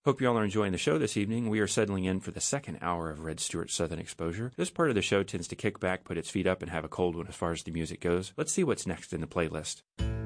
Hope you all are enjoying the show this evening. We are settling in for the second hour of Red Stewart Southern Exposure. This part of the show tends to kick back, put its feet up, and have a cold one as far as the music goes. Let's see what's next in the playlist.